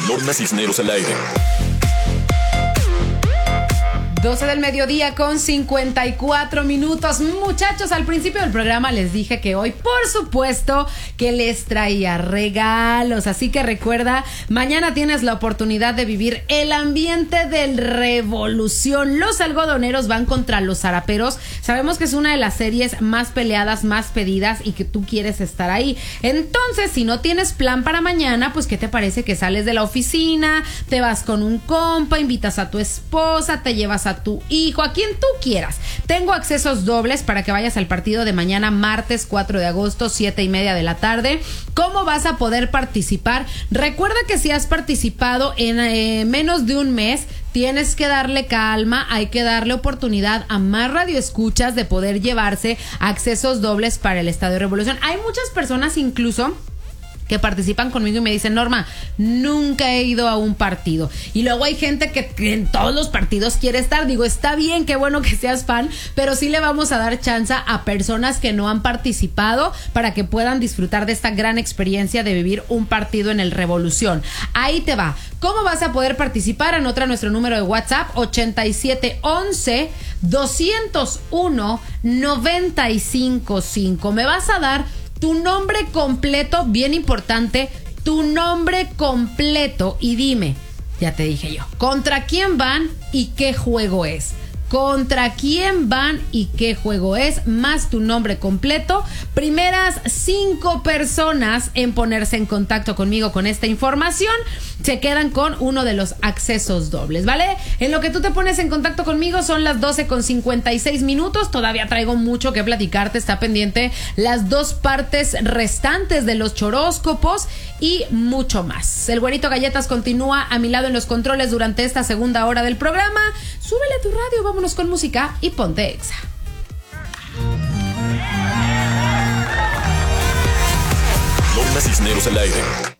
Lorna Cisneros al aire. 12 del mediodía con 54 minutos. Muchachos, al principio del programa les dije que hoy, por supuesto, que les traía regalos. Así que recuerda, mañana tienes la oportunidad de vivir el ambiente del Revolución. Los algodoneros van contra los zaraperos. Sabemos que es una de las series más peleadas, más pedidas y que tú quieres estar ahí. Entonces, si no tienes plan para mañana, pues ¿qué te parece que sales de la oficina, te vas con un compa, invitas a tu esposa, te llevas a tu hijo, a quien tú quieras? Tengo accesos dobles para que vayas al partido de mañana, martes 4 de agosto, 7:30 de la tarde. ¿Cómo vas a poder participar? Recuerda que si has participado en menos de un mes, tienes que darle calma, hay que darle oportunidad a más radioescuchas de poder llevarse accesos dobles para el Estadio Revolución. Hay muchas personas incluso que participan conmigo y me dicen: Norma, nunca he ido a un partido. Y luego hay gente que en todos los partidos quiere estar. Digo, está bien, qué bueno que seas fan, pero sí le vamos a dar chance a personas que no han participado para que puedan disfrutar de esta gran experiencia de vivir un partido en el Revolución. Ahí te va. ¿Cómo vas a poder participar? Anota nuestro número de WhatsApp: 8711-201-955. Me vas a dar tu nombre completo, bien importante, tu nombre completo, y dime, ya te dije yo, ¿contra quién van y qué juego es? ¿Contra quién van y qué juego es? Más tu nombre completo. Primeras 5 personas en ponerse en contacto conmigo con esta información se quedan con uno de los accesos dobles, ¿vale? En lo que tú te pones en contacto conmigo son las 12:56 minutos. Todavía traigo mucho que platicarte. Está pendiente las 2 partes restantes de los choróscopos y mucho más. El Güerito Galletas continúa a mi lado en los controles durante esta segunda hora del programa. Súbele a tu radio, vámonos con música y ponte exa. Lorna Cisneros al aire.